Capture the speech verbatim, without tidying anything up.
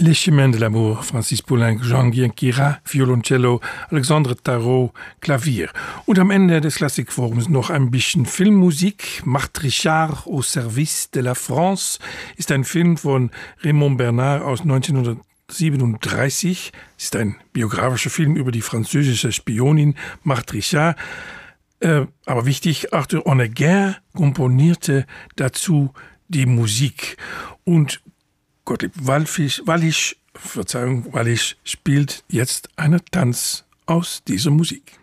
Les Chemins de l'amour, Francis Poulenc, Jean-Guy Kira, Violoncello, Alexandre Tarot, Klavier. Und am Ende des Klassikforums noch ein bisschen Filmmusik. Marthe Richard au service de la France ist ein Film von Raymond Bernard aus neunzehnhundertsiebenunddreißig. Es ist ein biografischer Film über die französische Spionin Marthe Richard. Äh, aber wichtig, Arthur Honegger komponierte dazu die Musik. Und Gottlieb Walfisch, Wallisch, Verzeihung, Wallisch spielt jetzt einen Tanz aus dieser Musik.